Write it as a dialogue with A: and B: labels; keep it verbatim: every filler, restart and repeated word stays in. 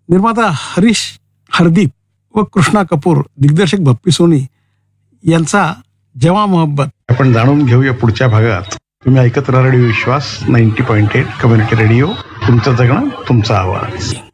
A: निर्माता हरीश हरदीप व कृष्णा कपूर, दिग्दर्शक बप्पी सोनी यांचा जेव्हा मोहब्बत आपण जाणून घेऊया पुढच्या भागात. तुम्ही ऐकत राहा रेडिओ विश्वास ninety point eight community radio, तुमचं जगणं तुमचा आवाज.